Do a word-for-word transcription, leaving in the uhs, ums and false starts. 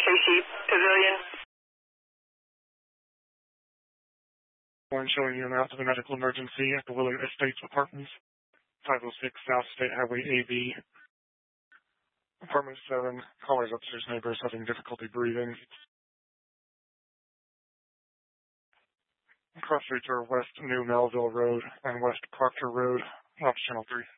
Casey Pavilion. One showing you an out to the medical emergency at the Willard Estates Apartments, five oh six South State Highway A B. Apartment seven, caller's upstairs neighbors having difficulty breathing. Cross streets are West New Melville Road and West Proctor Road, off Channel three.